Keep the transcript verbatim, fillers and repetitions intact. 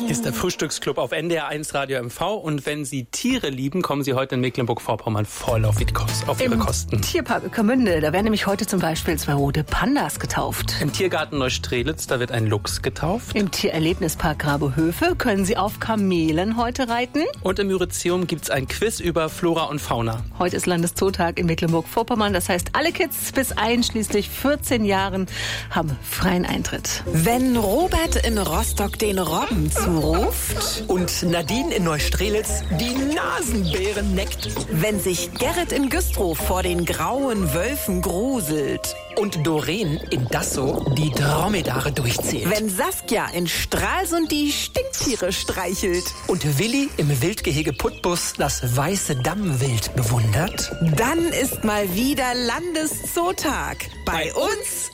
Hier ist der Frühstücksclub auf N D R eins Radio M V. Und wenn Sie Tiere lieben, kommen Sie heute in Mecklenburg-Vorpommern voll auf, auf Ihre Im Kosten. Tierpark Ueckermünde, da werden nämlich heute zum Beispiel zwei rote Pandas getauft. Im Tiergarten Neustrelitz, da wird ein Luchs getauft. Im Tiererlebnispark Grabohöfe können Sie auf Kamelen heute reiten. Und im Myrizeum gibt es ein Quiz über Flora und Fauna. Heute ist Landeszootag in Mecklenburg-Vorpommern. Das heißt, alle Kids bis einschließlich vierzehn Jahren haben freien Eintritt. Wenn Robert in Rostock den Robben zuruft und Nadine in Neustrelitz die Nasenbären neckt, wenn sich Gerrit in Güstrow vor den grauen Wölfen gruselt und Doreen in Dassow die Dromedare durchzählt, wenn Saskia in Stralsund die Stinktiere streichelt und Willi im Wildgehege Putbus das weiße Dammwild bewundert, dann ist mal wieder Landeszootag bei uns